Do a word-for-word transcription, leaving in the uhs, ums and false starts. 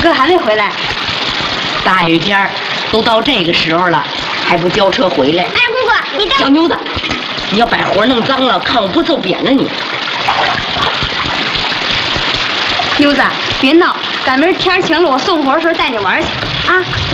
哥还没回来。 大雨天都到这个时候了，还不交车回来？ 哎，姑姑，你小妞子，你要把活弄脏了，看我不揍扁了你！ 妞子，别闹，赶明儿天晴了，我送活的时候带你玩去啊！